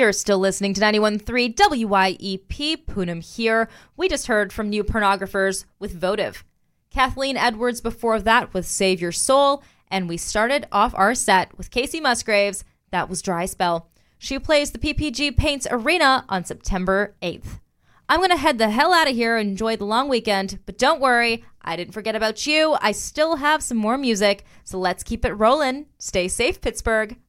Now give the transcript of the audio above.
You're still listening to 91.3 WYEP, Poonam here. We just heard from New Pornographers with Votive. Kathleen Edwards before that with Save Your Soul, and we started off our set with Casey Musgraves. That was Dry Spell. She plays the PPG Paints Arena on September 8th. I'm going to head the hell out of here and enjoy the long weekend, but don't worry, I didn't forget about you. I still have some more music, so let's keep it rolling. Stay safe, Pittsburgh.